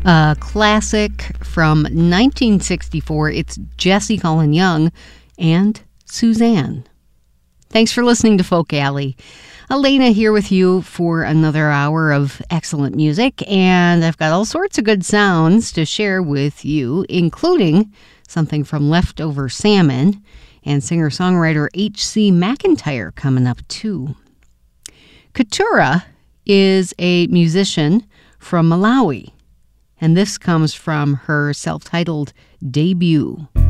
A classic from 1964. It's Jesse Colin Young and Suzanne. Thanks for listening to Folk Alley. Elena here with you for another hour of excellent music, and I've got all sorts of good sounds to share with you, including something from Leftover Salmon and singer-songwriter H.C. McIntyre coming up too. Keturah is a musician from Malawi, and this comes from her self-titled debut.